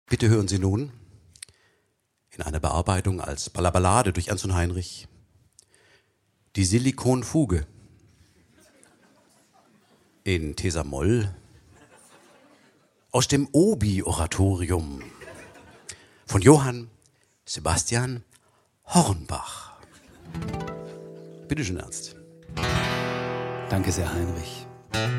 Bitte hören Sie nun in einer Bearbeitung als Ballaballade durch Ernst und Heinrich die Silikonfuge in Tesamol aus dem Obi-Oratorium von Johann Sebastian Hornbach. Bitte schön, Ernst. Danke sehr, Heinrich.